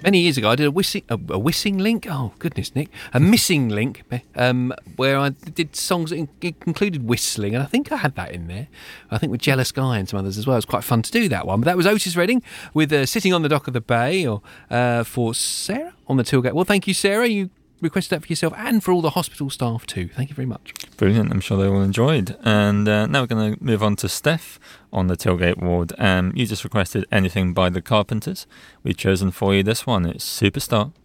Many years ago, I did a whistling link. Oh goodness, Nick, a missing link, where I did songs that included whistling, and I think I had that in there. I think with Jealous Guy and some others as well. It was quite fun to do that one. But that was Otis Redding with "Sitting on the Dock of the Bay," or for Sarah on the tailgate. Well, thank you, Sarah. You requested that for yourself and for all the hospital staff too. Thank you very much. Brilliant. I'm sure they all enjoyed. And now we're going to move on to Steph on the tailgate ward. You just requested Anything by the Carpenters. We've chosen for you this one. It's Superstar.